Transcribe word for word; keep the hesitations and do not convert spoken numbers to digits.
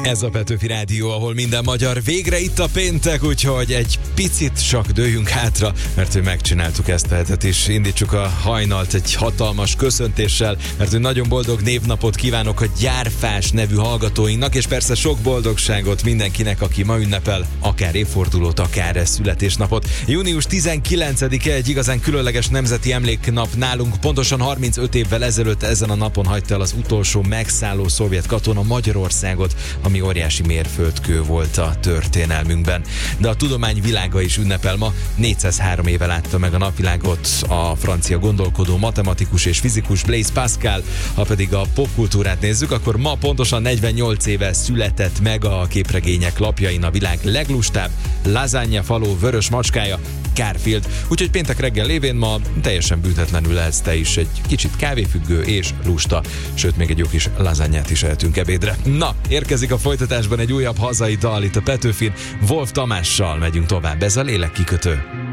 Ez a Petőfi Rádió, ahol minden magyar. Végre itt a péntek, úgyhogy egy picit csak dőljünk hátra, mert hogy megcsináltuk ezt a hetet is. Indítsuk a hajnalt egy hatalmas köszöntéssel, mert hogy nagyon boldog névnapot kívánok a Gyárfás nevű hallgatóinknak, és persze sok boldogságot mindenkinek, aki ma ünnepel, akár évfordulót, akár születésnapot. június tizenkilencedike egy igazán különleges nemzeti emléknap nálunk. Pontosan harmincöt évvel ezelőtt ezen a napon hagyta el az utolsó megszálló szovjet katona Magyarországot, ami óriási mérföldkő volt a történelmünkben. De a tudomány világa is ünnepel ma. négyszázhárom éve látta meg a napvilágot a francia gondolkodó, matematikus és fizikus Blaise Pascal. Ha pedig a popkultúrát nézzük, akkor ma pontosan negyvennyolc éve született meg a képregények lapjain a világ leglustább Lasagne faló vörös macskája, Garfield. Úgyhogy péntek reggel lévén ma teljesen büntetlenül lehetsz te is egy kicsit kávéfüggő és lusta, sőt még egy jó kis lasagnát is ehetünk ebédre. Na, érkezik a folytatásban egy újabb hazai dal itt a Petőfin. Wolf Tamással megyünk tovább, ez a Lélekkikötő.